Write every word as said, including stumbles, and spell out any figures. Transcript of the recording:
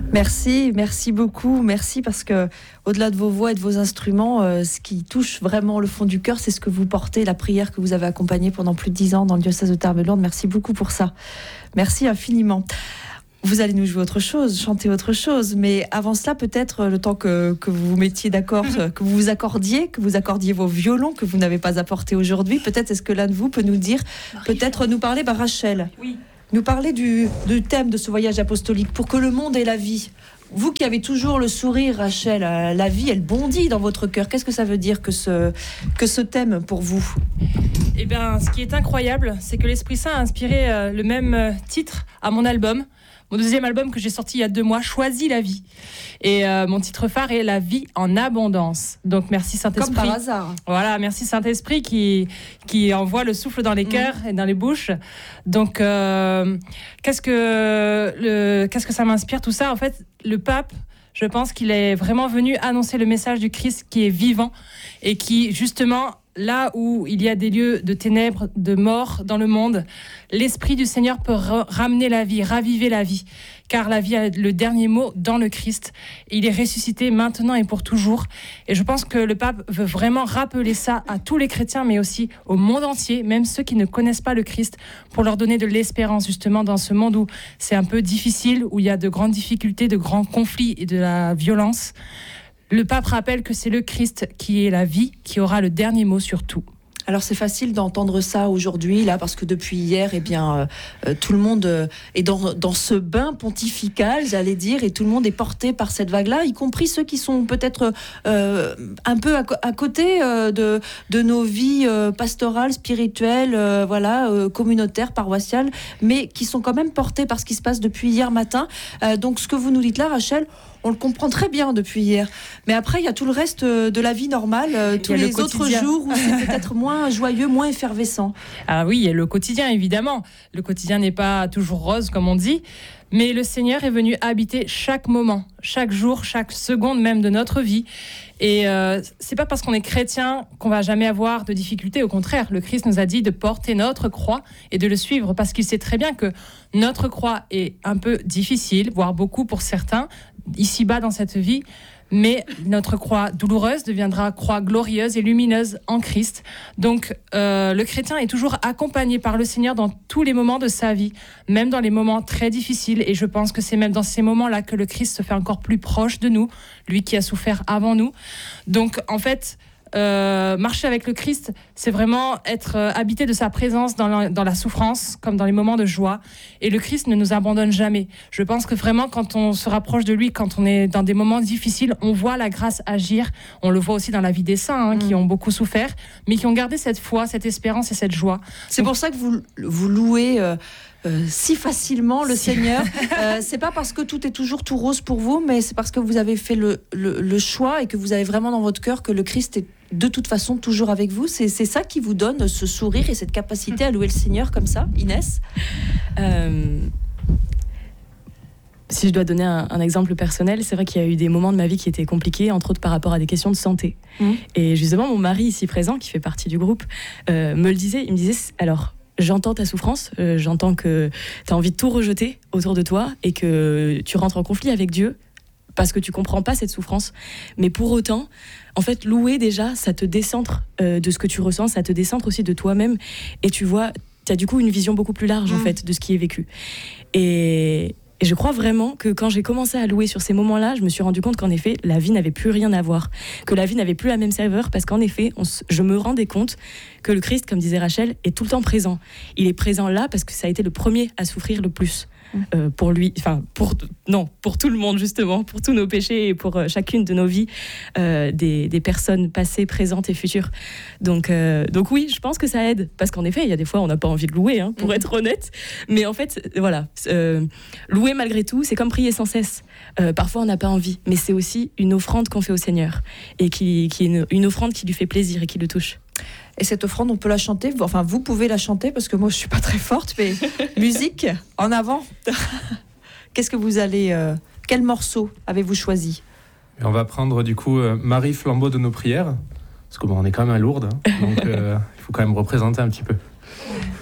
Merci, merci beaucoup, merci parce que au-delà de vos voix et de vos instruments, euh, ce qui touche vraiment le fond du cœur, c'est ce que vous portez, la prière que vous avez accompagnée pendant plus de dix ans dans le diocèse de Tarbes-Lourdes. Merci beaucoup pour ça. Merci infiniment. Vous allez nous jouer autre chose, chanter autre chose, mais avant cela, peut-être le temps que, que vous vous mettiez d'accord, que vous vous accordiez, que vous accordiez vos violons que vous n'avez pas apportés aujourd'hui. Peut-être est-ce que l'un de vous peut nous dire, peut-être nous parler, bah Rachel. Oui. Nous parler du, du thème de ce voyage apostolique, pour que le monde ait la vie. Vous qui avez toujours le sourire, Rachel, la vie, elle bondit dans votre cœur. Qu'est-ce que ça veut dire que ce, que ce thème pour vous ? Eh bien, ce qui est incroyable, c'est que l'Esprit Saint a inspiré euh, le même euh, titre à mon album. Mon deuxième album que j'ai sorti il y a deux mois, Choisis la vie. Et euh, mon titre phare est La vie en abondance. Donc merci Saint-Esprit. Comme par hasard. Voilà, merci Saint-Esprit qui, qui envoie le souffle dans les cœurs mmh. et dans les bouches. Donc euh, qu'est-ce que, le, qu'est-ce que ça m'inspire tout ça ? En fait, le pape, je pense qu'il est vraiment venu annoncer le message du Christ qui est vivant et qui justement... Là où il y a des lieux de ténèbres, de mort dans le monde, l'Esprit du Seigneur peut ra- ramener la vie, raviver la vie. Car la vie a le dernier mot dans le Christ. Il est ressuscité maintenant et pour toujours. Et je pense que le pape veut vraiment rappeler ça à tous les chrétiens, mais aussi au monde entier, même ceux qui ne connaissent pas le Christ, pour leur donner de l'espérance, justement, dans ce monde où c'est un peu difficile, où il y a de grandes difficultés, de grands conflits et de la violence. Le pape rappelle que c'est le Christ qui est la vie, qui aura le dernier mot sur tout. Alors c'est facile d'entendre ça aujourd'hui, là, parce que depuis hier, eh bien, euh, tout le monde euh, est dans, dans ce bain pontifical, j'allais dire, et tout le monde est porté par cette vague-là, y compris ceux qui sont peut-être euh, un peu à, à côté euh, de, de nos vies euh, pastorales, spirituelles, euh, voilà, euh, communautaires, paroissiales, mais qui sont quand même portés par ce qui se passe depuis hier matin. Euh, donc ce que vous nous dites là, Rachel, on le comprend très bien depuis hier. Mais après, il y a tout le reste de la vie normale, euh, tous les autres jours où c'est peut-être moins joyeux, moins effervescent. Ah oui, il y a le quotidien, évidemment. Le quotidien n'est pas toujours rose, comme on dit. Mais le Seigneur est venu habiter chaque moment, chaque jour, chaque seconde même de notre vie. Et euh, c'est pas parce qu'on est chrétien qu'on va jamais avoir de difficultés. Au contraire, le Christ nous a dit de porter notre croix et de le suivre, parce qu'il sait très bien que notre croix est un peu difficile, voire beaucoup pour certains, ici-bas dans cette vie. Mais notre croix douloureuse deviendra croix glorieuse et lumineuse en Christ. Donc, euh, le chrétien est toujours accompagné par le Seigneur dans tous les moments de sa vie, même dans les moments très difficiles. Et je pense que c'est même dans ces moments-là que le Christ se fait encore plus proche de nous, lui qui a souffert avant nous. Donc, en fait... Euh, marcher avec le Christ, c'est vraiment être euh, habité de sa présence dans la, dans la souffrance comme dans les moments de joie. Et le Christ ne nous abandonne jamais. Je pense que vraiment quand on se rapproche de lui, quand on est dans des moments difficiles, on voit la grâce agir. On le voit aussi dans la vie des saints hein, mmh. qui ont beaucoup souffert, mais qui ont gardé cette foi, cette espérance et cette joie. C'est Donc, pour ça que vous, vous louez... Euh... Euh, si facilement le Seigneur. Euh, c'est pas parce que tout est toujours tout rose pour vous, mais c'est parce que vous avez fait le, le, le choix et que vous avez vraiment dans votre cœur que le Christ est de toute façon toujours avec vous. C'est, c'est ça qui vous donne ce sourire et cette capacité à louer le Seigneur comme ça, Inès euh... Si je dois donner un, un exemple personnel, c'est vrai qu'il y a eu des moments de ma vie qui étaient compliqués, entre autres par rapport à des questions de santé. Mmh. Et justement, mon mari ici présent, qui fait partie du groupe, euh, me le disait, il me disait, alors... J'entends ta souffrance, euh, j'entends que tu as envie de tout rejeter autour de toi et que tu rentres en conflit avec Dieu parce que tu comprends pas cette souffrance. Mais pour autant, en fait, louer déjà, ça te décentre euh, de ce que tu ressens, ça te décentre aussi de toi-même et tu vois, tu as du coup une vision beaucoup plus large mmh. en fait de ce qui est vécu. Et... Et je crois vraiment que quand j'ai commencé à louer sur ces moments-là, je me suis rendu compte qu'en effet, la vie n'avait plus rien à voir, que la vie n'avait plus la même saveur, parce qu'en effet, on s- je me rendais compte que le Christ, comme disait Rachel, est tout le temps présent. Il est présent là parce que ça a été le premier à souffrir le plus. Euh, pour lui, enfin pour non, pour tout le monde justement, pour tous nos péchés et pour euh, chacune de nos vies, euh, des, des personnes passées, présentes et futures. Donc euh, donc oui, je pense que ça aide parce qu'en effet, il y a des fois on n'a pas envie de louer, hein, pour mmh. être honnête. Mais en fait, voilà, euh, louer malgré tout, c'est comme prier sans cesse. Euh, parfois on n'a pas envie, mais c'est aussi une offrande qu'on fait au Seigneur et qui, qui est une, une offrande qui lui fait plaisir et qui le touche. Et cette offrande, on peut la chanter. Enfin, vous pouvez la chanter parce que moi, je suis pas très forte. Mais musique, en avant. Qu'est-ce que vous allez euh, Quel morceau avez-vous choisi ? Et on va prendre du coup euh, Marie, flambeau de nos prières, parce que bon, on est quand même à Lourdes, hein, donc euh, il faut quand même représenter un petit peu.